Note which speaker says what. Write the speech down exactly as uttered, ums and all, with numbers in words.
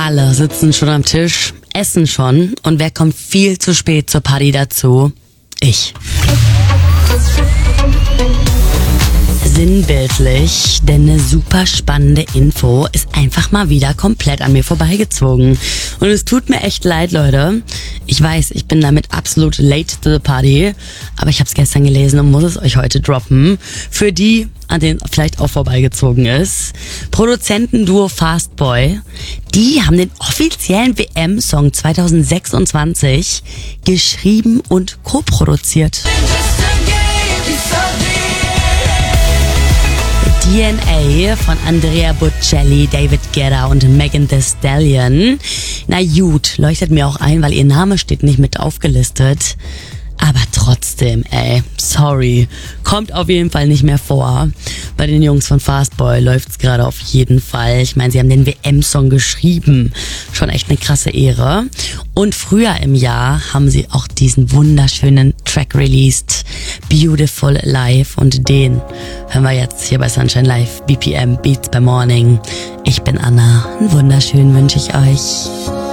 Speaker 1: Alle sitzen schon am Tisch, essen schon und wer kommt viel zu spät zur Party dazu? Ich. Sinnbildlich, denn eine super spannende Info ist einfach mal wieder komplett an mir vorbeigezogen. Und es tut mir echt leid, Leute. Ich weiß, ich bin damit absolut late to the party, aber ich habe es gestern gelesen und muss es euch heute droppen. Für die, an denen vielleicht auch vorbeigezogen ist. Produzentenduo Fastboy, die haben den offiziellen W M-Song zwanzig sechsundzwanzig geschrieben und co-produziert. D N A von Andrea Bocelli, David Guetta und Megan Thee Stallion. Na gut, leuchtet mir auch ein, weil ihr Name steht nicht mit aufgelistet. Aber trotzdem, ey, sorry, kommt auf jeden Fall nicht mehr vor. Bei den Jungs von Fastboy läuft's gerade auf jeden Fall. Ich meine, sie haben den W M-Song geschrieben. Schon echt eine krasse Ehre. Und früher im Jahr haben sie auch diesen wunderschönen Track released, Beautiful Life. Und den hören wir jetzt hier bei Sunshine Live, B P M, Beats by Morning. Ich bin Anna. Einen wunderschönen wünsche ich euch.